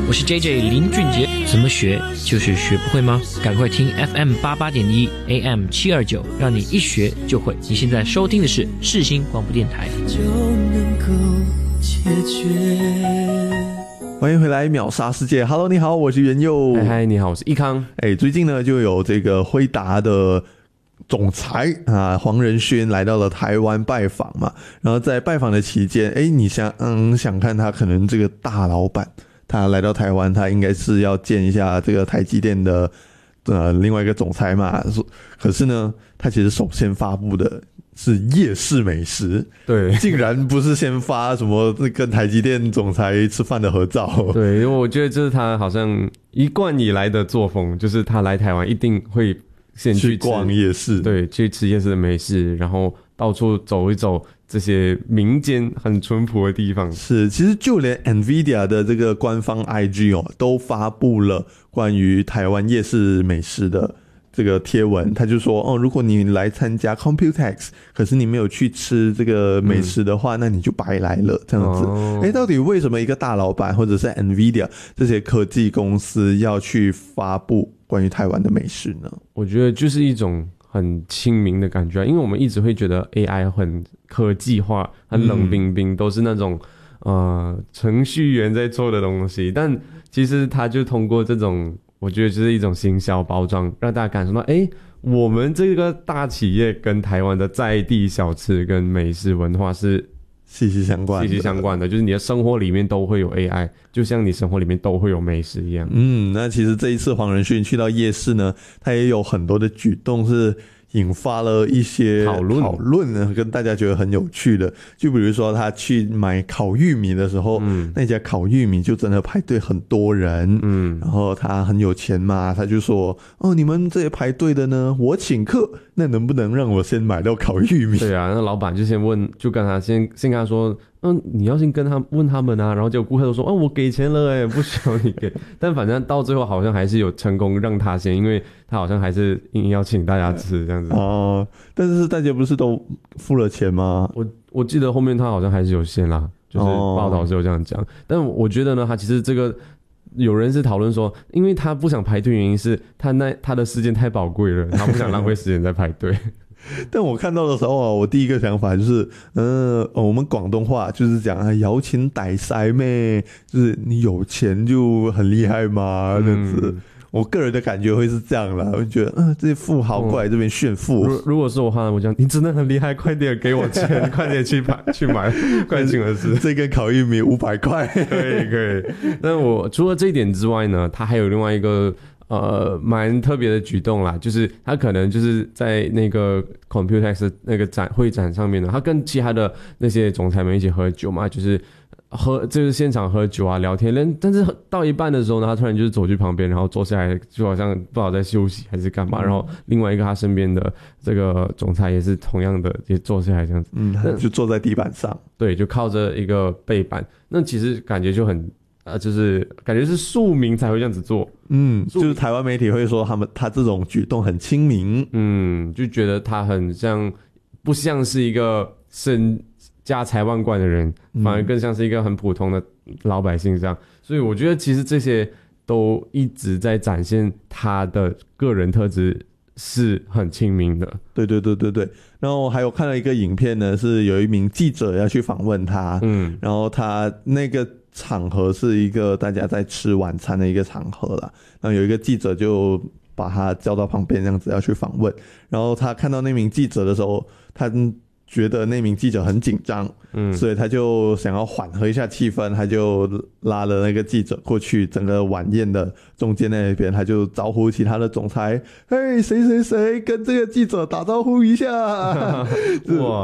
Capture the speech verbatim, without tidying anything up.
我是 J J 林俊杰。怎么学就是学不会吗？赶快听 F M 八八点一 A M 七二九，让你一学就会。你现在收听的是世新广播电台。就能够解决。 欢迎回来秒杀世界 Hello 你好，我是元佑。 嗨嗨，你好，我是易康。 哎，最近呢就有这个辉达的总裁啊黄仁勋来到了台湾拜访嘛，然后在拜访的期间，哎，你想嗯想看他可能这个大老板他来到台湾，他应该是要见一下这个台积电的呃另外一个总裁嘛，可是呢他其实首先发布的是夜市美食， 对， 竟然不是先发什么跟台积电总裁吃饭的合照。 对，因为我觉得这是他好像一贯以来的作风，就是他来台湾一定会先去, 去逛夜市， 对，去吃夜市的美食，然后到处走一走这些民间很淳朴的地方。 是，其实就连 NVIDIA 的这个官方 I G 哦，都发布了关于台湾夜市美食的这个贴文，他就说哦，如果你来参加 Computex， 可是你没有去吃这个美食的话，嗯、那你就白来了，这样子。哎、哦，到底为什么一个大老板或者是 NVIDIA 这些科技公司要去发布关于台湾的美食呢？ 我觉得就是一种很亲民的感觉，因为我们一直会觉得 A I 很科技化、很冷冰冰，嗯、都是那种呃程序员在做的东西，但其实他就通过这种。我觉得就是一种行销包装，让大家感受到，哎，我们这个大企业跟台湾的在地小吃跟美食文化是息息相关的， 息息相关的，就是你的生活里面都会有 A I， 就像你生活里面都会有美食一样。 嗯，那其实这一次黄仁勋去到夜市呢，他也有很多的举动是引发了一些讨论，讨论呢，跟大家觉得很有趣的。就比如说他去买烤玉米的时候，嗯、那家烤玉米就真的排队很多人，嗯，然后他很有钱嘛，他就说：“哦，你们这些排队的呢，我请客，那能不能让我先买到烤玉米？” 对啊，那老板就先问，就跟他先先跟他说。嗯，你要先跟他问他们啊，然后结果顾客都说，哦，我给钱了哎，不需要你给。但反正到最后好像还是有成功让他先，因为他好像还是硬要请大家吃这样子。 哦，但是大家不是都付了钱吗？ 我我记得后面他好像还是有限啦，就是报道是有这样讲。哦、但我觉得呢，他其实这个有人是讨论说，因为他不想排队，原因是他那他的时间太宝贵了，他不想浪费时间在排队。 但我看到的时候啊，我第一个想法就是，嗯、呃，我们广东话就是讲啊，摇钱大晒咩，就是你有钱就很厉害嘛，这样子。嗯、我个人的感觉会是这样啦，我就觉得，嗯、呃，这些富豪过来这边炫富。 嗯、如, 如果是我话，我讲你真的很厉害，快点给我钱，快点去买去买，快请的是这根烤玉米五百块， 可以可以。但我除了这一点之外呢，他还有另外一个。呃，蛮特别的举动啦，就是他可能就是在那个 Computex 那个展会展上面呢，他跟其他的那些总裁们一起喝酒嘛，就是喝就是现场喝酒啊聊天，但是到一半的时候呢，他突然就是走去旁边，然后坐下来，就好像不知道在休息还是干嘛，嗯、然后另外一个他身边的这个总裁也是同样的也坐下来这样子， 嗯，就坐在地板上， 对，就靠着一个背板，那其实感觉就很。呃，就是感觉是庶民才会这样子做， 嗯，就是台湾媒体会说他们他这种举动很亲民， 嗯，就觉得他很像，不像是一个身家财万贯的人，反而更像是一个很普通的老百姓这样。所以我觉得其实这些都一直在展现他的个人特质是很亲民的。 对对对对对。然后还有看到一个影片呢，是有一名记者要去访问他，嗯，然后他那个。场合是一个大家在吃晚餐的一个场合啦，然后有一个记者就把他叫到旁边，这样子要去访问。然后他看到那名记者的时候，他觉得那名记者很紧张，嗯，所以他就想要缓和一下气氛，他就拉了那个记者过去，整个晚宴的中间那边，他就招呼其他的总裁，嘿，谁谁谁跟这个记者打招呼一下，哇。